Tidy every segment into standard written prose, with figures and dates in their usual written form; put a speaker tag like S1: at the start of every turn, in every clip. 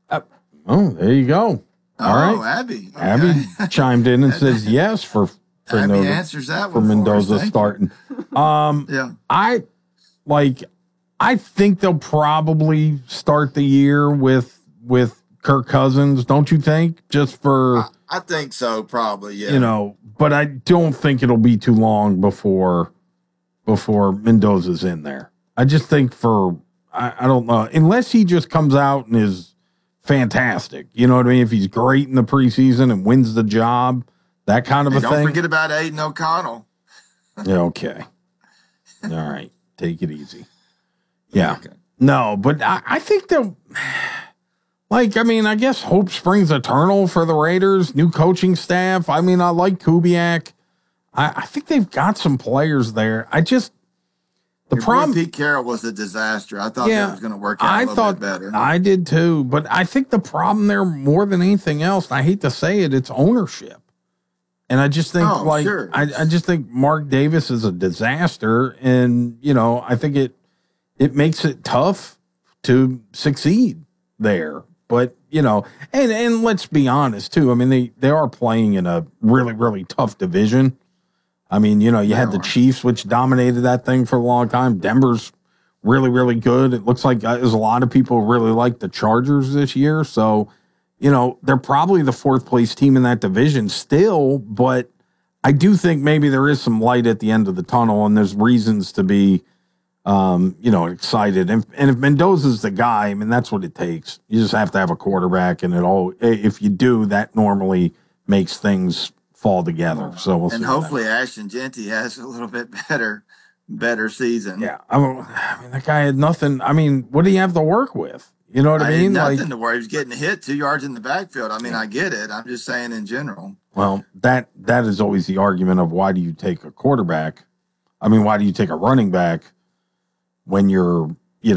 S1: Oh, there you go. All right.
S2: Abby. Okay.
S1: Abby chimed in and says yes for
S2: Abby answers that
S1: for
S2: one
S1: Mendoza
S2: for us.
S1: starting.
S2: Yeah.
S1: I think they'll probably start the year with Kirk Cousins, don't you think? Just for
S2: I think so, probably, yeah.
S1: But I don't think it'll be too long before Mendoza's in there. I just think I don't know, unless he just comes out and is fantastic. You know what I mean? If he's great in the preseason and wins the job, that kind of a thing.
S2: Don't forget about Aiden O'Connell.
S1: Yeah, okay. All right. Take it easy. Yeah. Okay. No, but I think they'll I guess hope springs eternal for the Raiders. New coaching staff. I like Kubiak. I think they've got some players there. The problem,
S2: Pete Carroll was a disaster. I thought that was going to work out a little bit better.
S1: I did too, but I think the problem there more than anything else, and I hate to say it, it's ownership. And I just think
S2: sure.
S1: I just think Mark Davis is a disaster, and I think it makes it tough to succeed there. But and let's be honest too. I mean, they are playing in a really, really tough division. I mean, you had the Chiefs, which dominated that thing for a long time. Denver's really, really good. It looks like there's a lot of people who really like the Chargers this year. So, they're probably the fourth place team in that division still. But I do think maybe there is some light at the end of the tunnel, and there's reasons to be, excited. And if Mendoza's the guy, I mean, that's what it takes. You just have to have a quarterback, and if you do, that normally makes things fall together. So we'll see.
S2: And hopefully Ashton Jeanty has a little bit better season.
S1: Yeah. I mean, that guy had nothing. I mean, what do you have to work with? You know what I mean?
S2: Nothing to worry. He was getting hit 2 yards in the backfield. I mean, I get it. I'm just saying in general.
S1: Well, that is always the argument of why do you take a quarterback? I mean, why do you take a running back when your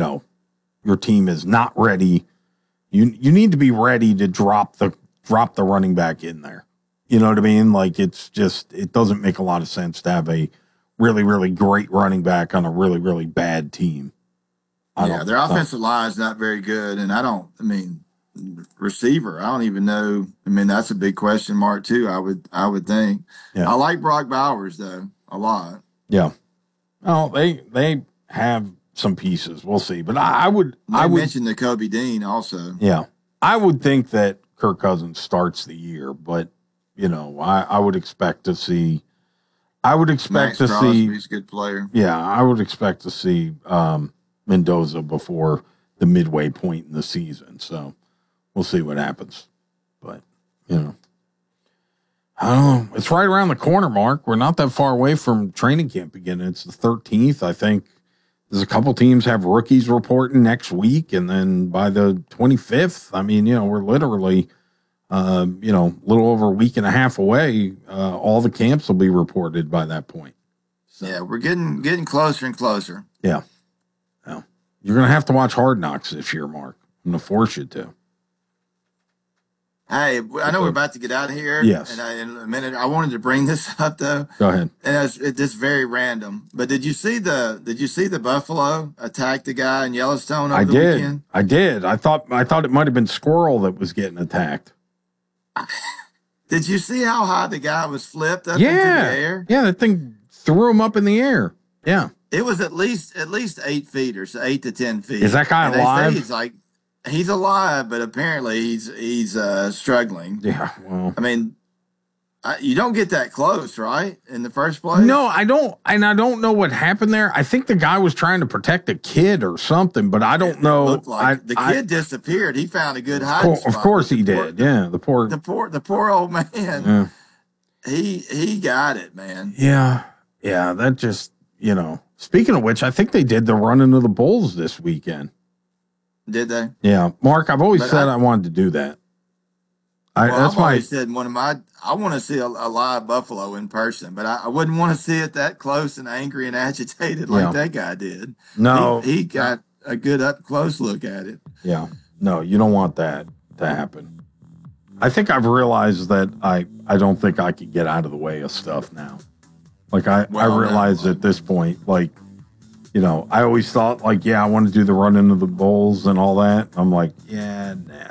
S1: team is not ready? You need to be ready to drop the running back in there. You know what I mean? It doesn't make a lot of sense to have a really, really great running back on a really, really bad team.
S2: Their offensive line is not very good. And receiver, I don't even know. I mean, that's a big question mark too, I would think. Yeah. I like Brock Bowers though, a lot.
S1: Yeah. Oh, they have some pieces. We'll see. But I would
S2: mention the Kobe Dean also.
S1: Yeah. I would think that Kirk Cousins starts the year, but I would expect to see.
S2: Max Crosby's a good player.
S1: Yeah, I would expect to see Mendoza before the midway point in the season. So we'll see what happens. But I don't know. It's right around the corner, Mark. We're not that far away from training camp again. It's the 13th. I think there's a couple teams have rookies reporting next week, and then by the 25th, I mean, we're literally. A little over a week and a half away. All the camps will be reported by that point.
S2: So, yeah, we're getting closer and closer.
S1: Yeah. Well, you're going to have to watch Hard Knocks this year, Mark. I'm going to force you to.
S2: Hey, I know we're about to get out of here.
S1: Yes.
S2: And in a minute, I wanted to bring this up though.
S1: Go ahead.
S2: And it's just very random. But did you see the buffalo attack the guy in Yellowstone over the weekend?
S1: I did. I thought it might have been squirrel that was getting attacked.
S2: Did you see how high the guy was flipped up into the air?
S1: Yeah, that thing threw him up in the air. Yeah.
S2: It was at least 8 feet or so, 8 to 10 feet.
S1: Is that guy alive?
S2: He's alive, but apparently he's struggling.
S1: Yeah. Well,
S2: I mean, you don't get that close, right? In the first place?
S1: No, I don't. And I don't know what happened there. I think the guy was trying to protect a kid or something, but I don't know.
S2: Looked like the kid disappeared. He found a good hiding spot.
S1: Of course he did. Yeah. The
S2: poor old man.
S1: Yeah.
S2: He got it, man.
S1: Yeah. Yeah. That just, speaking of which, I think they did the run into the Bulls this weekend.
S2: Did they?
S1: Yeah. Mark, I've always said I wanted to do that.
S2: I've always said I want to see a live buffalo in person, but I wouldn't want to see it that close and angry and agitated like that guy did.
S1: No,
S2: he got a good up close look at it.
S1: Yeah, no, you don't want that to happen. I think I've realized that I don't think I could get out of the way of stuff now. I realize at this point, I always thought I want to do the run into the Bulls and all that. I'm like, yeah, nah.